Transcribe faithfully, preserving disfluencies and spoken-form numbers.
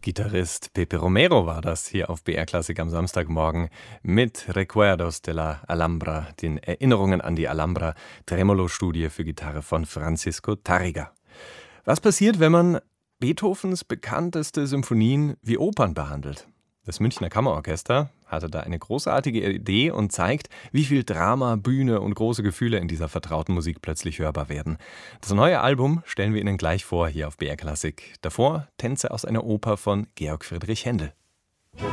Gitarrist Pepe Romero war das hier auf B R Klassik am Samstagmorgen mit Recuerdos de la Alhambra, den Erinnerungen an die Alhambra, Tremolo-Studie für Gitarre von Francisco Tárrega. Was passiert, wenn man Beethovens bekannteste Symphonien wie Opern behandelt? Das Münchner Kammerorchester hatte da eine großartige Idee und zeigt, wie viel Drama, Bühne und große Gefühle in dieser vertrauten Musik plötzlich hörbar werden. Das neue Album stellen wir Ihnen gleich vor hier auf B R Klassik. Davor Tänze aus einer Oper von Georg Friedrich Händel.